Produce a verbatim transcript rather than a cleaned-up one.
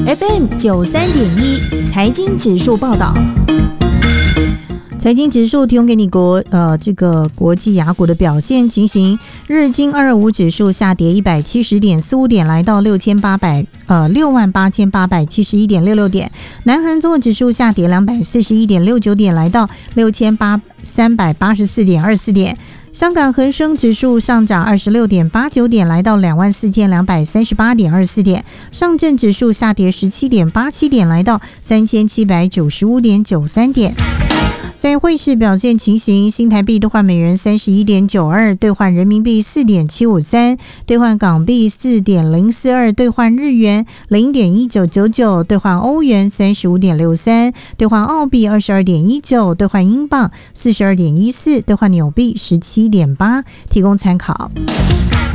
F M 九三点一财经指数报道。财经指数提供给你国呃这个国际雅股的表现情形。日经二二五指数下跌一百七十点四五点，来到六千八百呃六万八千八百七十一点六六点。南韩综合指数下跌两百四十一点六九点，来到六千八三百八十四点二四点。香港恒生指数上涨二十六点八九点，来到两万四千两百三十八点二四点。上证指数下跌十七点八七点，来到三千七百九十五点九三点。在汇市表现情形，新台币兑换美元三十一点九二，兑换人民币四点七五三，兑换港币四点零四二，兑换日元零点一九九九，兑换欧元三十五点六三，兑换澳币二十二点一九，兑换英镑四十二点一四，兑换纽币十七点八，提供参考。